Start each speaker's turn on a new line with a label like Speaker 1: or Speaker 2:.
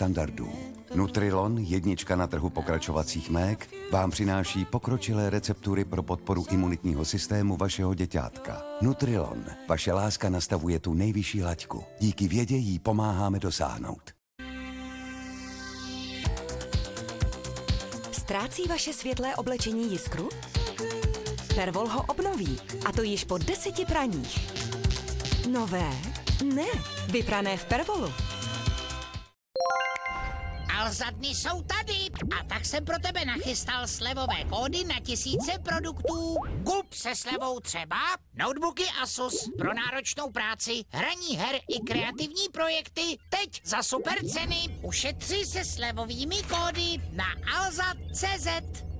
Speaker 1: standardů. Nutrilon, jednička na trhu pokračovacích mék, vám přináší pokročilé receptury pro podporu imunitního systému vašeho děťátka. Nutrilon, vaše láska nastavuje tu nejvyšší laťku. Díky vědě jí pomáháme dosáhnout.
Speaker 2: Ztrácí vaše světlé oblečení jiskru? Pervol ho obnoví, a to již po 10 praních. Nové? Ne, vyprané v Pervolu.
Speaker 3: Alza-dny jsou tady a tak jsem pro tebe nachystal slevové kódy na tisíce produktů. Kup se slevou třeba notebooky Asus pro náročnou práci, hraní her i kreativní projekty. Teď za super ceny ušetři se slevovými kódy na alza.cz.